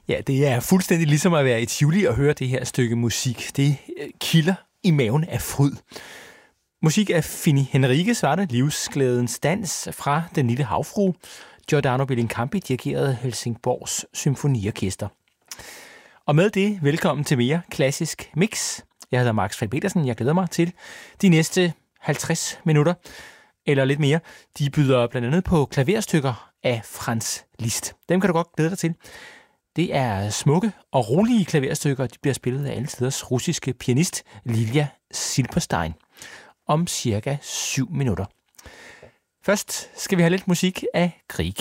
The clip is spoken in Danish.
Ja, det er fuldstændig ligesom at være i Tivoli og høre det her stykke musik. Det kilder i maven af fryd. Musik af Fini Henriques var det, livsglædens dans fra Den lille havfrue. Giordano Bellincampi dirigerede Helsingborgs symfoniorkester. Og med det, velkommen til mere klassisk mix. Jeg hedder Max Fald Petersen. Jeg glæder mig til de næste 50 minutter, eller lidt mere. De byder blandt andet på klaverstykker af Franz Liszt. Dem kan du godt glæde dig til. Det er smukke og rolige klaverstykker. De bliver spillet af alle tiders russiske pianist Lilja Silberstein om cirka 7 minutter. Først skal vi have lidt musik af Grieg.